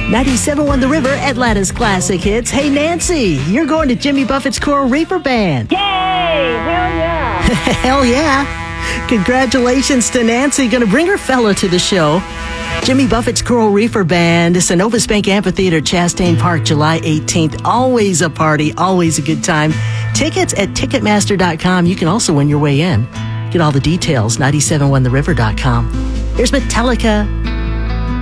97.1 The River, Atlanta's classic hits. Hey, Nancy, you're going to Jimmy Buffett's Coral Reaper Band. Yay! Hell yeah! Hell yeah. Congratulations to Nancy. Going to bring her fella to the show. Jimmy Buffett's Coral Reaper Band, Synovus Bank Amphitheater, Chastain Park, July 18th. Always a party, always a good time. Tickets at Ticketmaster.com. You can also win your way in. Get all the details, 971theriver.com. Here's Metallica,